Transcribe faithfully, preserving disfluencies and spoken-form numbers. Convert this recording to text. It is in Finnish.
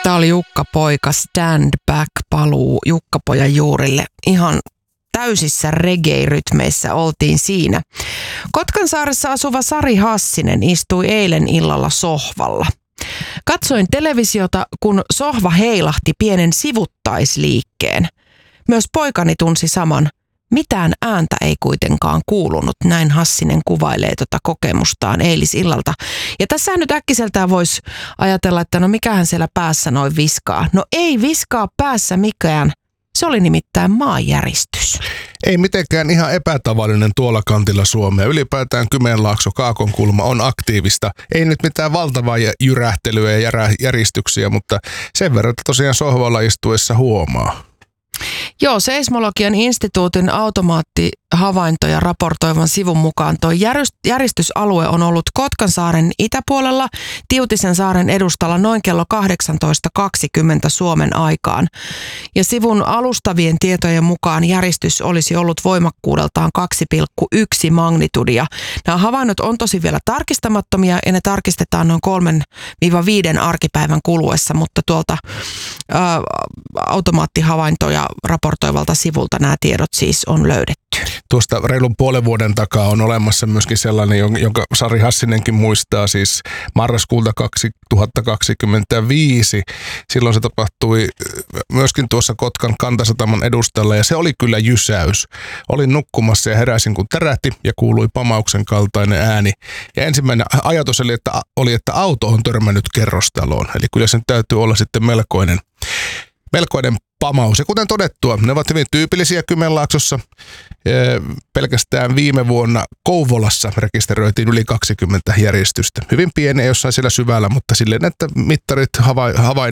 Tämä oli Jukka Poika, Stand Back, paluu Jukka-pojan juurille. Ihan täysissä reggae-rytmeissä oltiin siinä. Kotkansaaressa asuva Sari Hassinen istui eilen illalla sohvalla. Katsoin televisiota, kun sohva heilahti pienen sivuttaisliikkeen. Myös poikani tunsi saman. Mitään ääntä ei kuitenkaan kuulunut, näin Hassinen kuvailee tuota kokemustaan eilisillalta. Ja tässä nyt äkkiseltään voisi ajatella, että no mikähän siellä päässä noin viskaa. No ei viskaa päässä mikään, se oli nimittäin maanjäristys. Ei mitenkään ihan epätavallinen tuolla kantilla Suomea. Ylipäätään Kymenlaakso, Kaakonkulma on aktiivista. Ei nyt mitään valtavaa jyrähtelyä ja järistyksiä, mutta sen verran, että tosiaan sohvalla istuessa huomaa. Joo, Seismologian instituutin automaattihavaintoja raportoivan sivun mukaan tuo järistysalue on ollut Kotkansaaren itäpuolella Tiutisen saaren edustalla noin kello kahdeksantoista kaksikymmentä Suomen aikaan. Ja sivun alustavien tietojen mukaan järistys olisi ollut voimakkuudeltaan kaksi pilkku yksi magnitudia. Nämä havainnot on tosi vielä tarkistamattomia ja ne tarkistetaan noin kolmen viiden arkipäivän kuluessa, mutta tuolta ää, automaattihavaintoja raportoivalta sivulta nämä tiedot siis on löydetty. Tuosta reilun puolen vuoden takaa on olemassa myöskin sellainen, jonka Sari Hassinenkin muistaa, siis marraskuulta kaksituhattakaksikymmentäviisi. Silloin se tapahtui myöskin tuossa Kotkan Kantasataman edustalla ja se oli kyllä jysäys. Olin nukkumassa ja heräsin, kun tärähti ja kuului pamauksen kaltainen ääni. Ja ensimmäinen ajatus oli, että, oli, että auto on törmännyt kerrostaloon. Eli kyllä sen täytyy olla sitten melkoinen, melkoinen pamaus. Ja kuten todettua, ne ovat hyvin tyypillisiä Kymenlaaksossa. Pelkästään viime vuonna Kouvolassa rekisteröitiin yli kaksikymmentä järjestystä. Hyvin pieniä jossain siellä syvällä, mutta silleen, että mittarit havainnoivat